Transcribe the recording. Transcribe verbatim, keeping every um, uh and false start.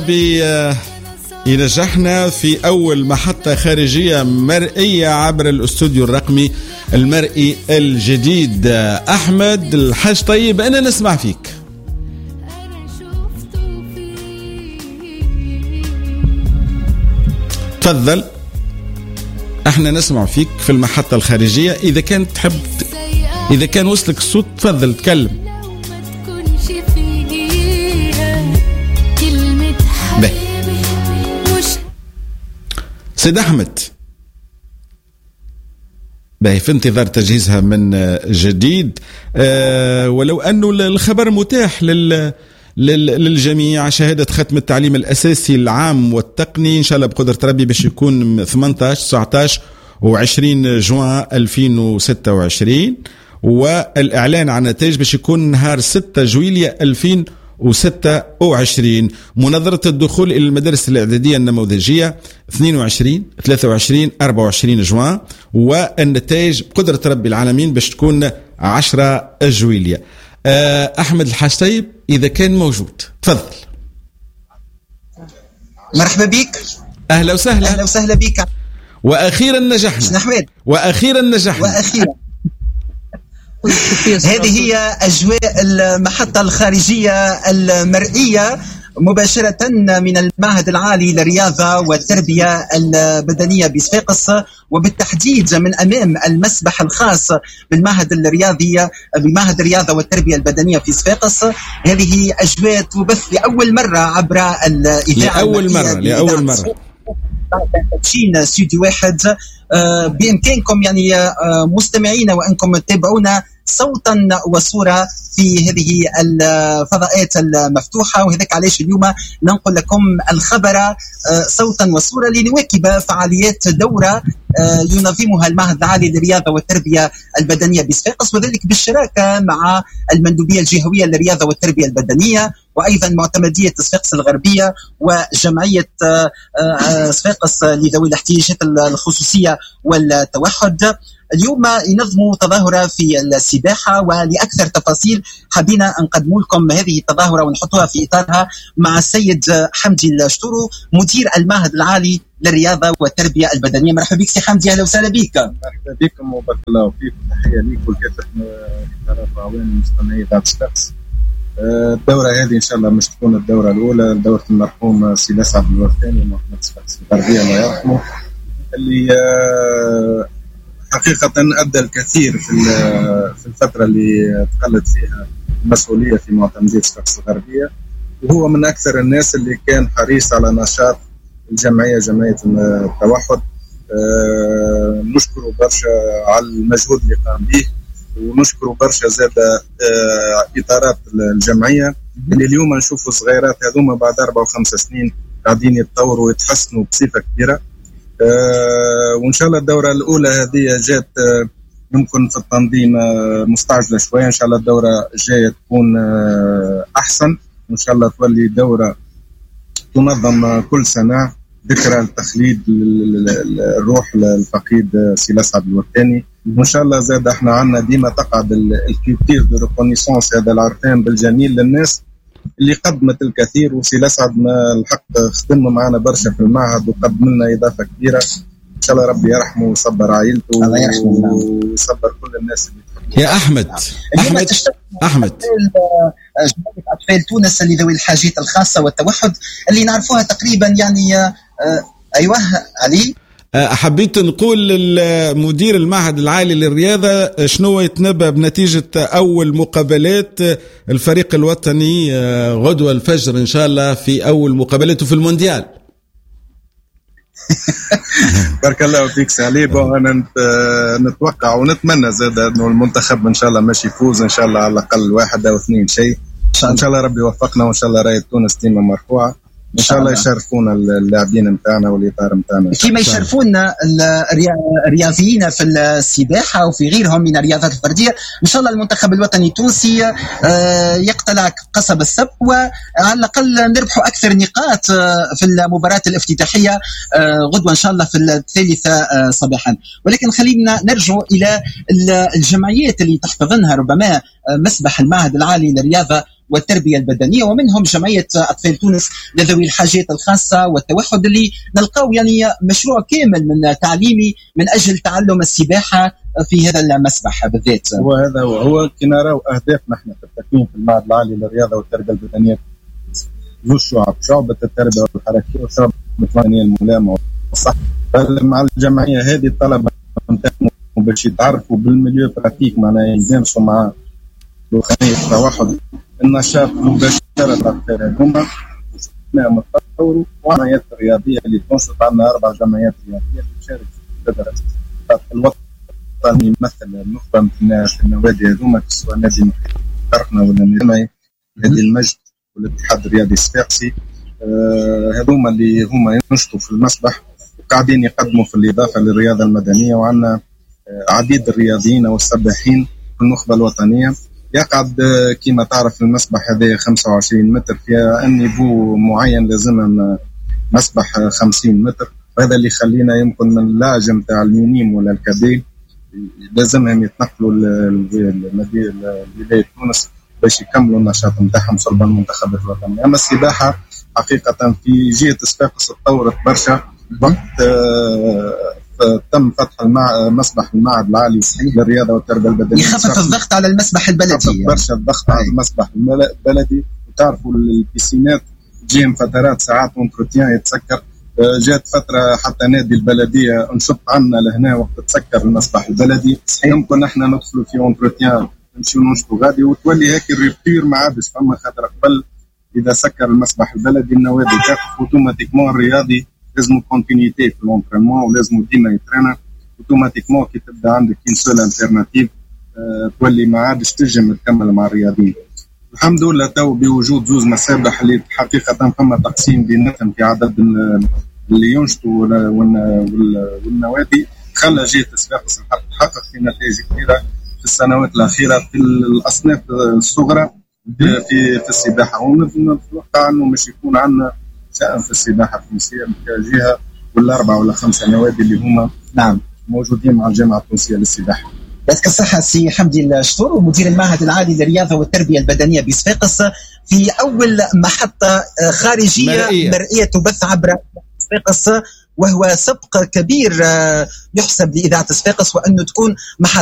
نجحنا في أول محطة خارجية مرئية عبر الاستوديو الرقمي المرئي الجديد. أحمد الحاج طيب، أنا نسمع فيك. تفضل، احنا نسمع فيك في المحطة الخارجية. إذا كانت تحب، إذا كان وصلك الصوت تفضل تكلم. سيد أحمد باهي في انتظار تجهيزها من جديد، أه ولو أنه الخبر متاح لل للجميع. شهادة ختم التعليم الأساسي العام والتقني إن شاء الله بقدرة ربي باش يكون ثمانية عشر تسعة عشر وعشرين جوان ألفين وستة وعشرين، والإعلان عن النتائج باش يكون نهار ستة جويلية ألفين وستة وعشرين. منظرة الدخول إلى المدارس الإعدادية النموذجية اثنين وعشرين ثلاثة وعشرين أربعة وعشرين جوان، والنتائج بقدرة ربي العالمين باش تكون عشرة جويلية. أحمد الحاج طيب إذا كان موجود تفضل. مرحبا بك. أهلا وسهلا. أهلا وسهلا بك. وأخيرا نجحنا. وأخيرا نجحنا. وأخيرا هذه هي أجواء المحطة الخارجية المرئية مباشرة من المعهد العالي للرياضة والتربية البدنية بصفاقس، وبالتحديد من أمام المسبح الخاص بالمعهد الرياضي بمعهد الرياضة والتربية البدنية في صفاقس. هذه أجواء تبث لأول مرة عبر الإذاعة لأول مرة لأول مرة تدشين استوديو واحد. بإمكانكم يعني مستمعين وأنكم تتابعونا صوتا وصورة في هذه الفضاءات المفتوحة، وهذاك علاش اليوم ننقل لكم الخبر صوتا وصورة لنواكب فعاليات دورة ينظمها المعهد العالي للرياضة والتربية البدنية بصفاقس، وذلك بالشراكة مع المندوبية الجهوية للرياضة والتربية البدنية، وأيضا معتمدية صفاقس الغربية وجمعية صفاقس لذوي الاحتياجات الخصوصية والتوحد. اليوم ينظموا تظاهرة في السباحة، ولأكثر تفاصيل حبينا نقدم لكم هذه التظاهرة ونحطوها في إطارها مع السيد حمدي الشطورو مدير المعهد العالي للرياضة والتربية البدنية. مرحبا بك سي حمدي. أهلا وسهلا بك. مرحبا بكم وبارك الله فيكم. تحية ليك ولكافة طرف عوان المستمعين تاع صفاقس. الدورة هذه إن شاء الله مش تكون الدورة الأولى، دورة المرحوم سي لسعد الورثاني محمد صفاقس الغربية الله يرحمه، اللي حقيقة أدى الكثير في في الفترة اللي تقلد فيها المسؤولية في معتمدية صفاقس الغربية، وهو من أكثر الناس اللي كان حريص على نشاط الجمعية جمعية التوحد. أه نشكره برشا على المجهود اللي قام به، ونشكره برشا زاد أه إطارات الجمعية اللي اليوم نشوفوا صغيرات هذوما بعد أربع وخمس سنين قاعدين يتطوروا ويتحسنوا بصفة كبيرة. أه وإن شاء الله الدورة الأولى هذه جات أه يمكن في التنظيم أه مستعجلة شوية. إن شاء الله الدورة الجاية تكون أه أحسن، وإن شاء الله تولي دورة تنظم كل سنة ذكرى التخليد الروح للفقيد سي لسعد الورثاني. وإن شاء الله زاد احنا عنا ديما تقعد الكولتير دو ريكونيسونس، هذا العرفان بالجميل للناس اللي قدمت الكثير. وسي لسعد ما الحق خدمنا معنا برشا في المعهد وقدم لنا إضافة كبيرة. إن شاء الله ربي يرحمه ويصبر عائلته ويصبر كل الناس اللي تحبه. يا أحمد أحمد أحمد جمعية أطفال تونس لذوي الحاجات الخاصة والتوحد اللي نعرفوها تقريبا يعني آه أيوه علي. حبيت نقول للمدير المعهد العالي للرياضة شنو يتنبأ بنتيجة أول مقابلات الفريق الوطني غدوة الفجر إن شاء الله في أول مقابلته في المونديال. بارك الله فيك سالي. أنا نتوقع ونتمنى زاد أنه المنتخب إن شاء الله ماشي يفوز إن شاء الله على الأقل واحد أو اثنين شيء. إن شاء الله ربي يوفقنا، وإن شاء الله راية تونس ديما مرفوعة. إن شاء الله يشرفونا اللاعبين متاعنا والإطار متاعنا كما يشرفونا الرياضيين في السباحة وفي غيرهم من الرياضات الفردية. إن شاء الله المنتخب الوطني التونسي يقتلع قصب السب، وعلى الأقل نربحوا أكثر نقاط في المباراة الافتتاحية غدوة إن شاء الله في الثالثة صباحا. ولكن خلينا نرجع إلى الجمعيات اللي تحتضنها ربما مسبح المعهد العالي للرياضة والتربية البدنية، ومنهم جمعية أطفال تونس لذوي الحاجات الخاصة والتوحد، اللي نلقاو يعني مشروع كامل من تعليمي من أجل تعلم السباحة في هذا المسبح بالذات. وهذا هو كي نراو أهدافنا احنا في التكوين في المعهد العالي للرياضة والتربية البدنية، ذو الشعب، شعبة التربية والحركية وشعبة البدنية الملامة والصح. مع الجمعية هذه الطلبة نتاعهم باش يتعرفوا بالمليو براتيك، معناها يمارسوا مع دخانية التوحد النشاط مباشرة أكثر هما وشفناهم تطوروا. وعمليات الرياضية اللي تنشط، عندنا أربع جمعيات رياضية اللي تشارك في الفترة الوطني يمثل النخبة في النوادي هذوما، سواء نادي قرقنا ولا نادي نادي المجد والاتحاد الرياضي الصفاقسي. هذوما آه اللي هما ينشطوا في المسبح وقاعدين يقدموا في الإضافة للرياضة المدنية. وعندنا آه عديد الرياضيين والسباحين في النخبة الوطنية. يقعد كما تعرف المسبح هذا خمسة وعشرين متر، فيها النيفو معين لازم مسبح خمسين متر، وهذا اللي يخلينا يمكن من اللاجم نتاع المينيم ولا الكادي لازمهم يتنقلوا لولاية تونس باش يكملوا النشاط نتاعهم صلب المنتخبات الوطنية. أما السباحة حقيقة في جهة صفاقس تطورت برشا وقت تم فتح المسبح المعهد العالي للرياضة والتربية البدنية، يخفف الضغط على المسبح البلدي، يخفف برشا الضغط على المسبح البلدي. وتعرفوا البيسينات تجيهم فترات ساعات وانتروتيان يتسكر. جات فترة حتى نادي البلدية انشط عنا لهنا وقت تسكر المسبح البلدي، يمكن احنا ندخلوا في انتروتيان نمشيو ننشطوا غادي وتولي هيك الريبتير ما عادش فما، خاطر قبل إذا سكر المسبح البلدي النوادي تقف اوتوماتيكمون الرياضي لازم كونتينيتي في الانترينمون ولازم ديما يترينا اوتوماتيكمون. كي تبدا عندك كين سول انترناتيف أه تولي ما عادش تنجم تكمل مع الرياضيين. الحمد لله تو بوجود زوز مسابح اللي حقيقه فما تقسيم بيناتهم في عدد اللي ينشطوا والنوادي، خلى جهه صفاقس تحقق في نتائج كبيره في السنوات الاخيره في الاصناف الصغرى في في السباحه. ونتوقع انه مش يكون عندنا شأن في السباحه التونسيه كجهه ولا اربعه ولا خمسه نوادي اللي هما نعم موجودين مع الجامعه التونسيه للسباحه. يعطيك الصحة سي حمدي الشطور، ومدير المعهد العالي للرياضة والتربية البدنية بصفاقس، في أول محطة خارجية مرئية, مرئية تبث عبر صفاقس، وهو سبق كبير يحسب لإذاعة صفاقس وأنه تكون محطة